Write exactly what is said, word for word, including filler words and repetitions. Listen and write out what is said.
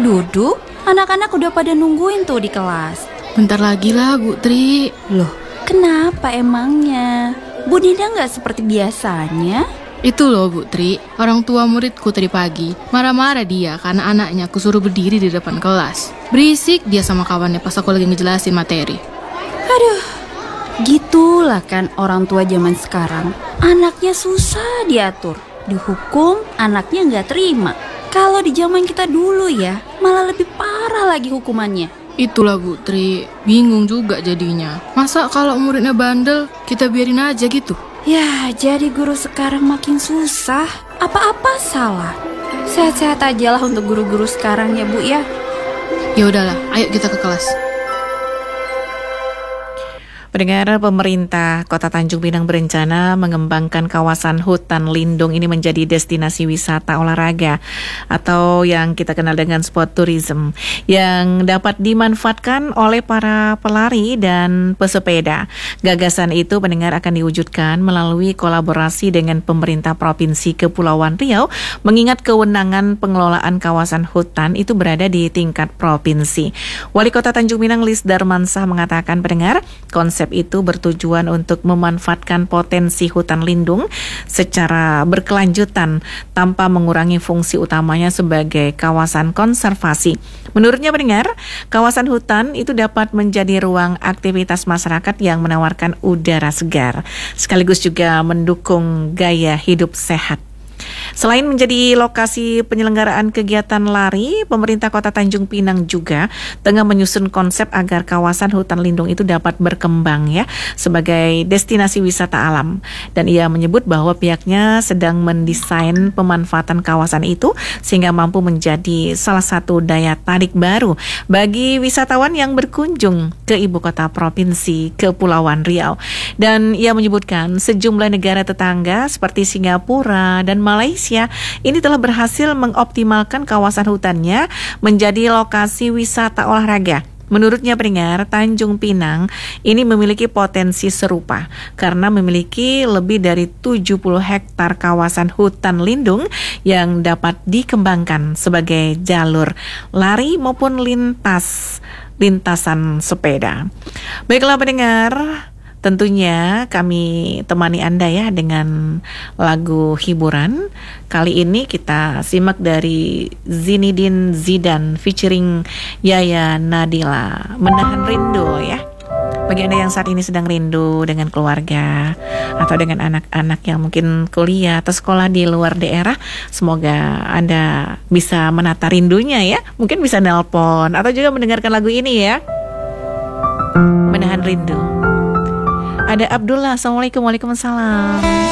duduk? Anak-anak udah pada nungguin tuh di kelas. Bentar lagi lah Bu Tri. Loh, kenapa emangnya? Bu Dinda nggak seperti biasanya? Itu loh Bu Tri, orang tua muridku tadi pagi marah-marah dia karena anaknya aku suruh berdiri di depan kelas. Berisik dia sama kawannya pas aku lagi ngejelasin materi. Aduh, gitulah kan orang tua zaman sekarang. Anaknya susah diatur, dihukum anaknya nggak terima. Kalau di zaman kita dulu ya, malah lebih parah lagi hukumannya. Itulah Bu Tri, bingung juga jadinya. Masa kalau muridnya bandel, kita biarin aja gitu? Ya, jadi guru sekarang makin susah. Apa-apa salah. Sehat-sehat aja lah untuk guru-guru sekarang ya Bu ya. Ya udahlah, ayo kita ke kelas. Pendengar, pemerintah Kota Tanjung Pinang berencana mengembangkan kawasan hutan lindung ini menjadi destinasi wisata olahraga atau yang kita kenal dengan sport tourism yang dapat dimanfaatkan oleh para pelari dan pesepeda. Gagasan itu, pendengar, akan diwujudkan melalui kolaborasi dengan pemerintah Provinsi Kepulauan Riau, mengingat kewenangan pengelolaan kawasan hutan itu berada di tingkat provinsi. Wali Kota Tanjung Pinang Lis Darmansah mengatakan, pendengar, konsep itu bertujuan untuk memanfaatkan potensi hutan lindung secara berkelanjutan tanpa mengurangi fungsi utamanya sebagai kawasan konservasi. Menurutnya, pendengar, kawasan hutan itu dapat menjadi ruang aktivitas masyarakat yang menawarkan udara segar, sekaligus juga mendukung gaya hidup sehat. Selain menjadi lokasi penyelenggaraan kegiatan lari, pemerintah Kota Tanjung Pinang juga tengah menyusun konsep agar kawasan hutan lindung itu dapat berkembang ya sebagai destinasi wisata alam. Dan ia menyebut bahwa pihaknya sedang mendesain pemanfaatan kawasan itu sehingga mampu menjadi salah satu daya tarik baru bagi wisatawan yang berkunjung ke ibu kota provinsi Kepulauan Riau. Dan ia menyebutkan sejumlah negara tetangga seperti Singapura dan Malaysia ini telah berhasil mengoptimalkan kawasan hutannya menjadi lokasi wisata olahraga. Menurutnya, pendengar, Tanjung Pinang ini memiliki potensi serupa karena memiliki lebih dari tujuh puluh hektar kawasan hutan lindung yang dapat dikembangkan sebagai jalur lari maupun lintas lintasan sepeda. Baiklah pendengar, tentunya kami temani Anda ya dengan lagu hiburan. Kali ini kita simak dari Zinedine Zidane featuring Yaya Nadila, Menahan Rindu ya. Bagi Anda yang saat ini sedang rindu dengan keluarga atau dengan anak-anak yang mungkin kuliah atau sekolah di luar daerah, semoga Anda bisa menata rindunya ya. Mungkin bisa nelpon atau juga mendengarkan lagu ini ya, Menahan Rindu. Ada Abdullah, Assalamualaikum. Waalaikumsalam.